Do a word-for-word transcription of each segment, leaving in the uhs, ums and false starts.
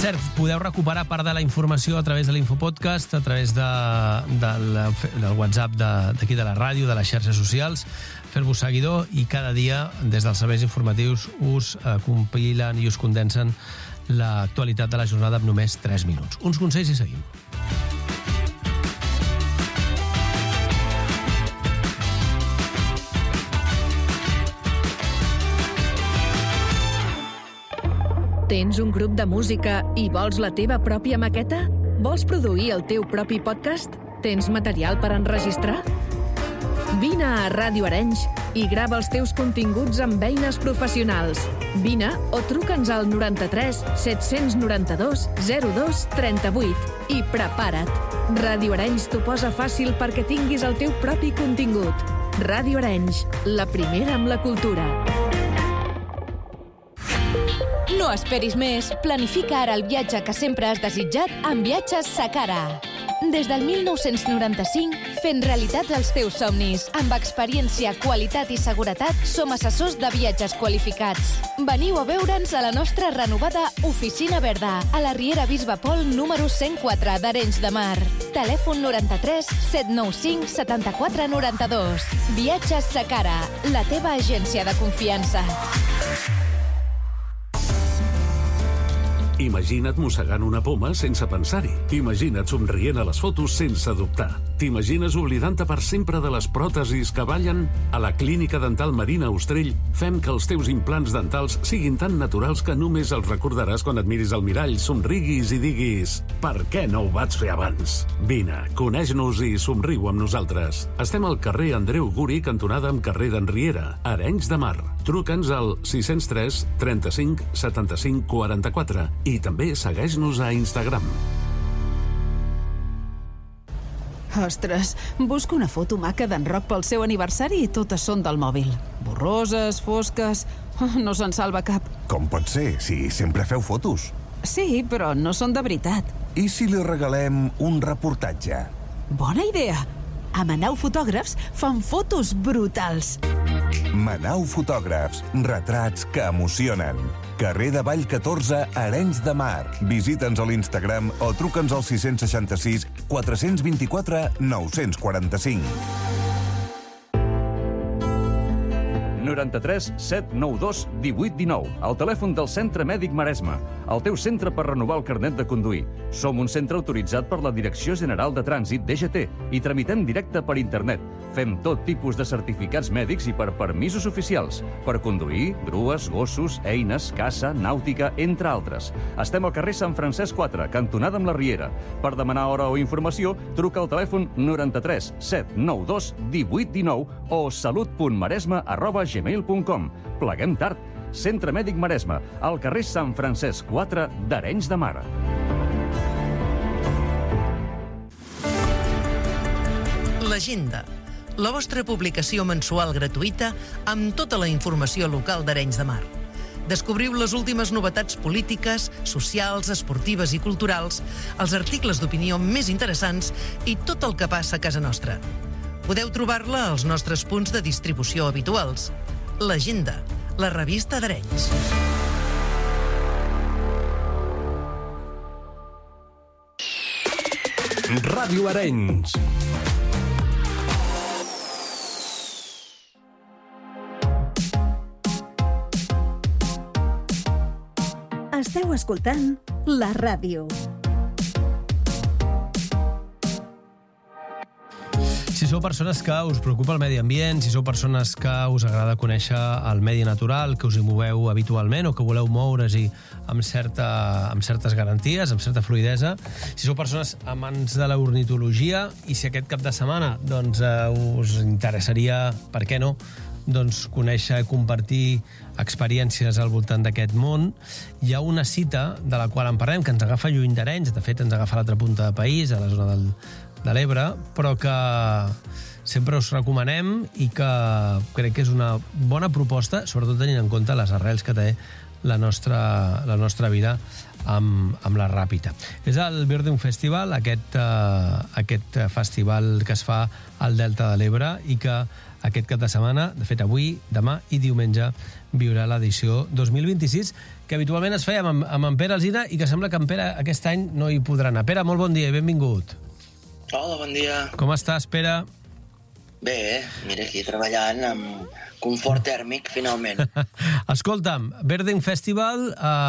cert, podeu recuperar part de la informació a través de l'Infopodcast, a través de, del, del WhatsApp d'aquí de, de la ràdio, de les xarxes socials, fer-vos seguidor i cada dia, des dels serveis informatius, us eh, compilen i us condensen l'actualitat de la jornada en només tres minuts. Uns consells i seguim. Tens un grup de música i vols la teva pròpia maqueta? Vols produir el teu propi podcast? Tens material per enregistrar? Vine a Ràdio Arenys i grava els teus continguts amb eines professionals. Vine o truca'ns al noranta-tres set-cents noranta-dos zero dos trenta-vuit i prepara't. Ràdio Arenys t'ho posa fàcil perquè tinguis el teu propi contingut. Ràdio Arenys, la primera amb la cultura. No esperis més, planifica ara el viatge que sempre has desitjat amb Viatges Sacara. Des del mil nou-cents noranta-cinc, fent realitats els teus somnis. Amb experiència, qualitat i seguretat, som assessors de viatges qualificats. Veniu a veure'ns a la nostra renovada Oficina Verda, a la Riera Bisbe Pol número cent quatre d'Arenys de Mar. Telèfon noranta-tres set nou cinc setanta-quatre noranta-dos. Viatges Sacara, la teva agència de confiança. Imagina't mossegant una poma sense pensar-hi. Imagina't somrient a les fotos sense dubtar. T'imagines oblidant-te per sempre de les pròtesis que ballen? A la Clínica Dental Marina Ostrell fem que els teus implants dentals siguin tan naturals que només els recordaràs quan et miris al mirall, somriguis i diguis «Per què no ho vaig fer abans?» Vine, coneix-nos i somriu amb nosaltres. Estem al carrer Andreu Guri, cantonada amb carrer d'Enriera, Arenys de Mar. Truca'ns al sis zero tres trenta-cinc setanta-cinc quaranta-quatre i també segueix-nos a Instagram. Ostres, busco una foto maca d'en Roc pel seu aniversari i totes són del mòbil. Borroses, fosques... No se'n salva cap. Com pot ser, si sempre feu fotos? Sí, però no són de veritat. I si li regalem un reportatge? Bona idea! A Manau Fotògrafs fan fotos brutals. Manau Fotògrafs, retrats que emocionen. Carrer de Vall catorze, Arenys de Mar. Visita'ns a l'Instagram o truca'ns al sis seixanta-sis quatre vint-i-quatre nou quaranta-cinc. noranta-tres set nou dos divuit dinou. El telèfon del Centre Mèdic Maresme. El teu centre per renovar el carnet de conduir. Som un centre autoritzat per la Direcció General de Trànsit, D G T, i tramitem directe per internet. Fem tot tipus de certificats mèdics i per permisos oficials. Per conduir, grues, gossos, eines, caça, nàutica, entre altres. Estem al carrer Sant Francesc quatre, cantonada amb la Riera. Per demanar hora o informació, truca al telèfon noranta-tres set nou dos divuit dinou o salut punt maresme arroba gmail punt com. Pleguem tard. Centre Mèdic Maresme, al carrer Sant Francesc quatre d'Arenys de Mar. L'Agenda, la vostra publicació mensual gratuïta amb tota la informació local d'Arenys de Mar. Descobriu les últimes novetats polítiques, socials, esportives i culturals, els articles d'opinió més interessants i tot el que passa a casa nostra. Podeu trobar-la als nostres punts de distribució habituals. L'Agenda, la revista d'Arenys. Ràdio Arenys. Esteu escoltant la ràdio. Si sou persones que us preocupa el medi ambient, si sou persones que us agrada conèixer el medi natural, que us hi moveu habitualment o que voleu moure's-hi amb, certa, amb certes garanties, amb certa fluidesa, si sou persones amants de l'ornitologia i si aquest cap de setmana doncs, eh, us interessaria, per què no, doncs, conèixer i compartir experiències al voltant d'aquest món, hi ha una cita de la qual en parlem, que ens agafa lluny d'Arenys, de fet ens agafa a l'altra punta del país, a la zona del, de l'Ebre, però que sempre us recomanem i que crec que és una bona proposta, sobretot tenint en compte les arrels que té la nostra, la nostra vida amb, amb la Ràpita. És el Birding Festival, aquest, uh, aquest festival que es fa al Delta de l'Ebre i que aquest cap de setmana, de fet avui, demà i diumenge, viurà l'edició dos mil vint-i-sis, que que habitualment es feia amb, amb en Pere Alsina i que sembla que en Pere aquest any no hi podrà anar. Pere, molt bon dia i benvingut. Hola, bon dia. Com estàs, Pere? Bé, mira aquí treballant amb confort tèrmic, finalment. Escolta'm, Birding Festival,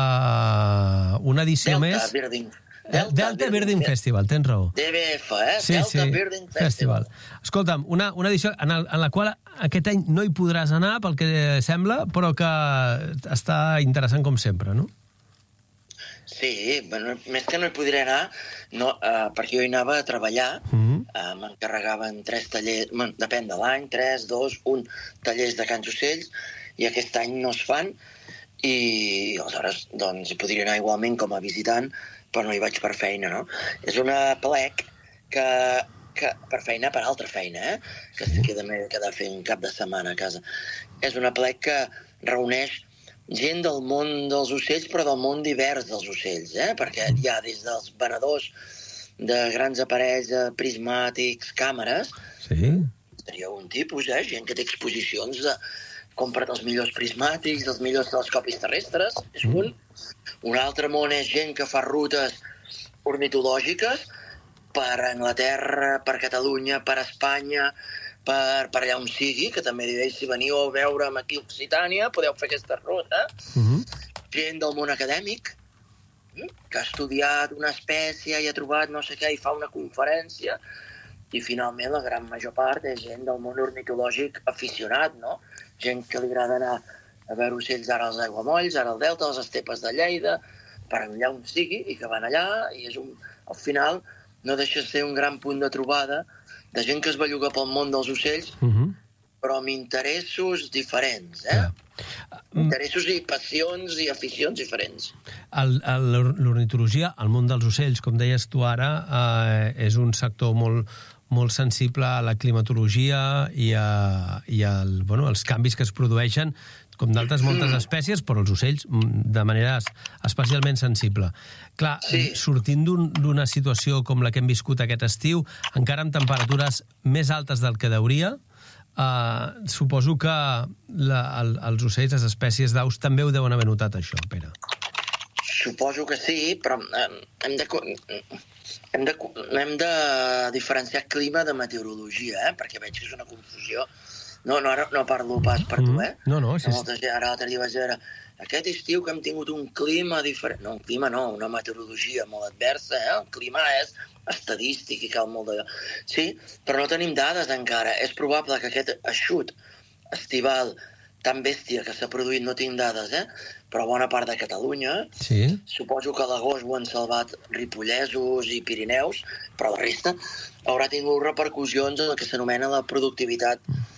uh, una edició Delta, més... Birding. Delta, Delta Birding Festival, tens raó. D B F, eh? Sí, Delta sí. Birding Festival. Festival. Escolta'm, una, una edició en, el, en la qual aquest any no hi podràs anar, pel que sembla, però que està interessant com sempre, no? Sí, bueno, més que no hi podré anar, no, uh, perquè jo hi anava a treballar, Mm-hmm. uh, m'encarregaven tres tallers, bueno, depèn de l'any, tres, dos, un, tallers de cants ocells, i aquest any no es fan, i aleshores doncs, hi podria anar igualment com a visitant, però no hi vaig per feina, no? És una plec que, que per feina, per altra feina, eh? Que sí que he de fer un cap de setmana a casa. És una plec que reuneix gent del món dels ocells, però del món divers dels ocells, eh? Perquè hi ha des dels venedors de grans aparells prismàtics, càmeres, sí. Seria un tipus, eh? Gent que té exposicions de compra dels millors prismàtics, dels millors telescopis terrestres, és un. Un altre món és gent que fa rutes ornitològiques per Anglaterra, per Catalunya, per Espanya, per, per allà on sigui, que també direix, si veniu a veure'm aquí a Occitània, podeu fer aquesta ruta. Mm-hmm. Gent del món acadèmic, que ha estudiat una espècie i ha trobat no sé què i fa una conferència, i finalment la gran major part és gent del món ornitològic aficionat, no? Gent que li agrada anar a veure ocells ara als aiguamolls, ara al delta, a les estepes de Lleida, per allà on sigui, i que van allà, i és un, al final no deixa de ser un gran punt de trobada de gent que es belluga pel món dels ocells, Mm-hmm. però amb interessos diferents, eh? Interessos i passions i aficions diferents. El, el, l'ornitologia, el món dels ocells, com deies tu ara, eh, és un sector molt, molt sensible a la climatologia i, a, i al, bueno, als canvis que es produeixen, com d'altres moltes espècies, però els ocells de manera especialment sensible. Clar, sí. Sortint d'un, d'una situació com la que hem viscut aquest estiu, encara amb temperatures més altes del que deuria, Uh, suposo que la, el, els ocells, les espècies d'aus, també ho deuen haver notat, això, Pere. Suposo que sí, però eh, hem, de, hem, de, hem de diferenciar clima de meteorologia, eh? Perquè veig que és una confusió. No, no, ara no parlo pas per tu, eh? No, no, sí. Molta gent, ara l'altre dia vaig veure aquest estiu que hem tingut un clima diferent. No, un clima no, una meteorologia molt adversa, eh? El clima és estadístic i cal molt de... Sí, però no tenim dades encara. És probable que aquest eixut estival tan bèstia que s'ha produït, no tinc dades, eh? Però bona part de Catalunya. Sí. Suposo que a l'agost ho han salvat ripollesos i pirineus, però la resta haurà tingut repercussions en el que s'anomena la productivitat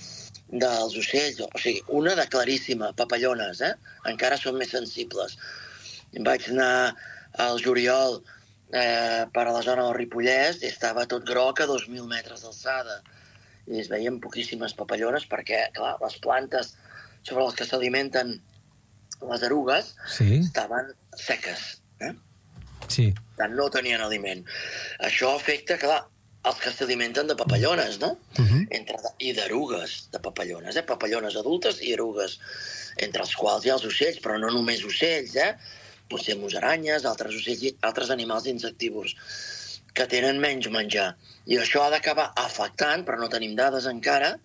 dels ocells. O sigui, una de claríssima, papallones, eh? Encara són més sensibles. Vaig anar al juliol eh, per a la zona del Ripollès i estava tot groc a dos mil metres d'alçada. I es veien poquíssimes papallones perquè, clar, les plantes sobre les que s'alimenten les erugues sí. estaven seques. Eh? Sí. Tant no tenien aliment. Això afecta, clar, els que s'alimenten de papallones, no? Uh-huh. Entre, i d'erugues, de papallones, eh? Papallones adultes i erugues, entre els quals hi ha els ocells, però no només ocells, eh? Potser musaranyes, altres ocells, altres animals insectívors que tenen menys menjar. I això ha d'acabar afectant, però no tenim dades encara,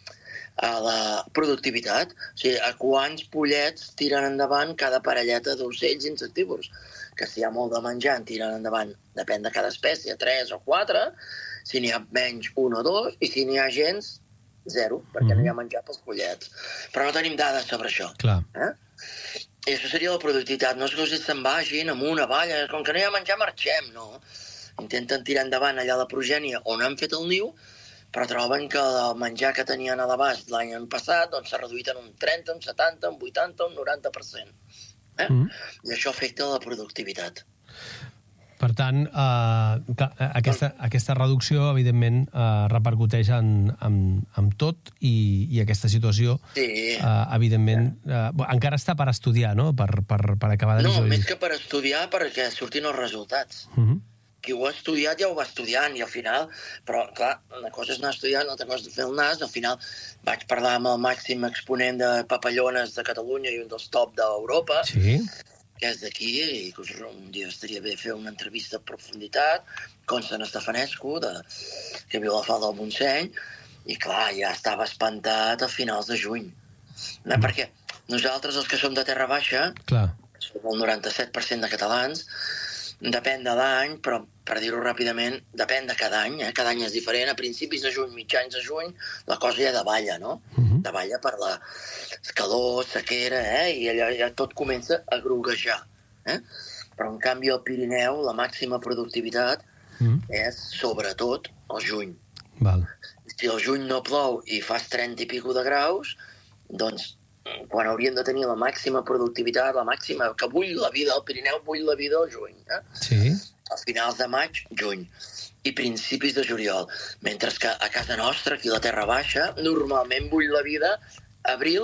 a la productivitat. O sigui, a quants pollets tiren endavant cada parelleta d'ocells insectívors. Que si hi ha molt de menjar en tiren endavant, depèn de cada espècie, tres o quatre, si n'hi ha menys, un o dos, i si n'hi ha gens, zero, perquè mm-hmm. no hi ha menjar pels pollets. Però no tenim dades sobre això. Clar. Eh? I això seria la productivitat. No és que els se'n vagin amunt, avall, com que no hi ha menjar, marxem, no. Intenten tirar endavant allà la progènia on han fet el niu, però troben que el menjar que tenien a l'abast l'any passat doncs, s'ha reduït en un trenta, un setanta, un vuitanta, un noranta per cent. Eh? Mm. I això afecta la productivitat. Per tant, eh, clar, aquesta, aquesta reducció, evidentment, eh, repercuteix en, en, en tot i, i aquesta situació, sí. eh, evidentment, eh, encara està per estudiar, no?, per, per, per acabar de no, visualitzar. No, més que per estudiar, perquè surtin els resultats. Uh-huh. Qui ho ha estudiat ja ho va estudiant, i al final, però clar, una cosa és anar estudiant, l'altra cosa és fer el nas, al final vaig parlar amb el màxim exponent de papallones de Catalunya i un dels top d'Europa, sí. que és d'aquí, i que us, un dia estaria bé fer una entrevista a profunditat, Constant Estefanescu, de, que viu a la Falda del Montseny, i clar, ja estava espantat a finals de juny. No, mm. Perquè nosaltres, els que som de Terra Baixa, clar. Som el noranta-set per cent de catalans, depèn de l'any, però per dir-ho ràpidament, depèn de cada any, eh? Cada any és diferent. A principis de juny, mitjans de juny, la cosa ja davalla, no? Uh-huh. Davalla per la calor, sequera, eh? I allà ja tot comença a groguejar. Eh? Però, en canvi, al Pirineu, la màxima productivitat uh-huh. és, sobretot, el juny. Val. Si el juny no plou i fas trenta i pico de graus, doncs quan hauríem de tenir la màxima productivitat, la màxima que bull la vida, al Pirineu bull la vida al juny. Eh? Sí. A finals de maig, juny. I principis de juliol. Mentre que a casa nostra, aquí a la Terra Baixa, normalment bull la vida abril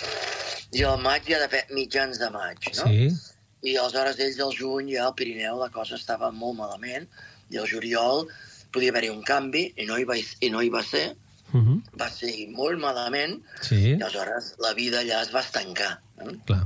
i al maig ja de mitjans de maig. No? Sí. I aleshores ells al juny ja al Pirineu la cosa estava molt malament i al juliol podia haver-hi un canvi i no hi va, i no hi va ser. Uh-huh. Va ser molt malament, sí. I aleshores la vida allà es va estancar. Eh? Clar.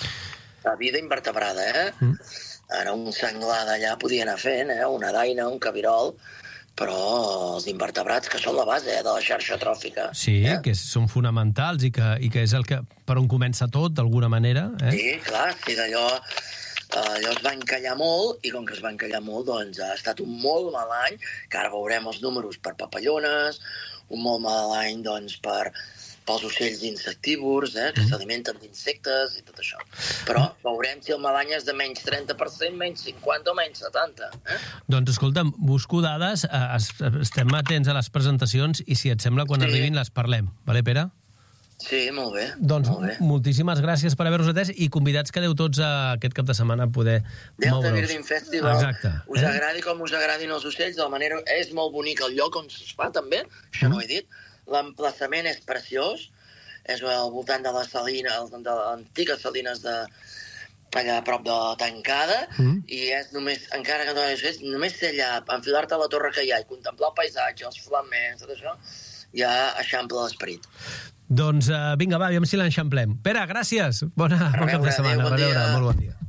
La vida invertebrada, eh? Uh-huh. Ara un senglar d'allà podia anar fent, eh? Una daina, un cabirol, però els invertebrats, que són la base eh, de la xarxa tròfica. Sí, eh? Que són fonamentals i que, i que és el que per on comença tot, d'alguna manera. Eh? Sí, clar, sí, d'allò... allò es va encallar molt, i com que es va encallar molt, doncs ha estat un molt mal any, que ara veurem els números per papallones, un molt mal any, doncs, per, pels ocells insectívors, eh, que s'alimenten d'insectes i tot això. Però veurem si el mal any és de menys trenta per cent, menys cinquanta o menys setanta. Eh? Doncs, escolta'm, busco dades, estem atents a les presentacions i, si et sembla, quan sí. arribin les parlem. Vale, Pere? Sí, molt bé. Doncs molt bé. Moltíssimes gràcies per haver-vos atès i convidats quedeu tots a aquest cap de setmana a poder Delta moure'ls. Birding Festival. Exacte. Us eh? agradi com us agradin els ocells, de la manera... És molt bonic el lloc on es fa, també, això mm. no ho he dit. L'emplaçament és preciós, és al voltant de la salina, de l'antiga salines de allà a prop de la Tancada, mm. i és només, encara que no és, només ser allà, enfilar-te a la torre que hi ha i contemplar el paisatge, els flamers, tot això, ja eixampla l'esperit. Doncs uh, vinga, va, aviam si l'enxamplem. Pere, gràcies. Bona, bon cap de setmana. Bon dia. Molt bon dia.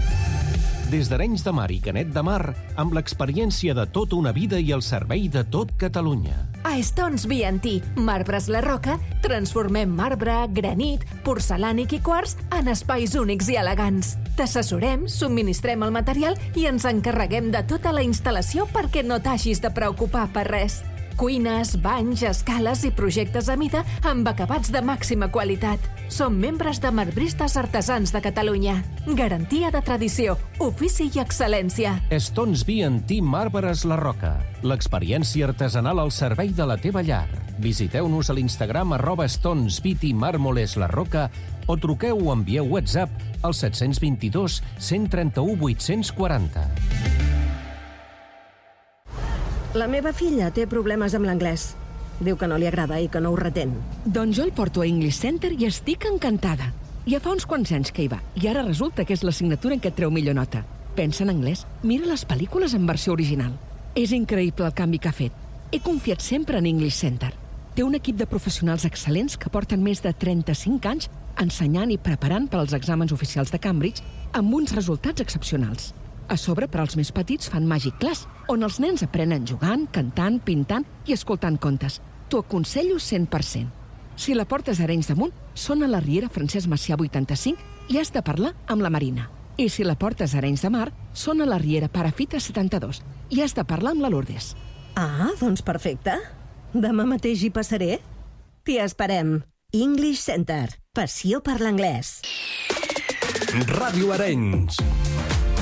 Des d'Arenys de Mar i Canet de Mar, amb l'experiència de tota una vida i el servei de tot Catalunya. A Stones B and T, Marbres La Roca, transformem marbre, granit, porcelànic i quars en espais únics i elegants. T'assessorem, subministrem el material i ens encarreguem de tota la instal·lació perquè no t'hagis de preocupar per res. Cuines, banys, escales i projectes a mida amb acabats de màxima qualitat. Som membres de Marbristes Artesans de Catalunya. Garantia de tradició, ofici i excel·lència. Stones B and T Marbres La Roca. L'experiència artesanal al servei de la teva llar. Visiteu-nos a l'Instagram arroba Stones B T Mármoles La Roca o truqueu o envieu WhatsApp al set dos dos, cent trenta-u, vuit-cents quaranta. La meva filla té problemes amb l'anglès. Diu que no li agrada i que no ho retén. Doncs jo el porto a English Center i estic encantada. Ja fa uns quants anys que hi va, i ara resulta que és l'assignatura en què et treu millor nota. Pensa en anglès, mira les pel·lícules en versió original. És increïble el canvi que ha fet. He confiat sempre en English Center. Té un equip de professionals excel·lents que porten més de trenta-cinc anys ensenyant i preparant per als exàmens oficials de Cambridge amb uns resultats excepcionals. A sobre, per als més petits, fan Magic Class, on els nens aprenen jugant, cantant, pintant i escoltant contes. T'ho aconsello cent per cent. Si la portes a Arenys de Munt, són a la Riera Francesc Macià vuitanta-cinc i has de parlar amb la Marina. I si la portes a Arenys de Mar, són a la Riera Parafita setanta-dos i has de parlar amb la Lourdes. Ah, doncs perfecte. Demà mateix hi passaré. T'hi esperem. English Center. Passió per l'anglès. Ràdio Arenys.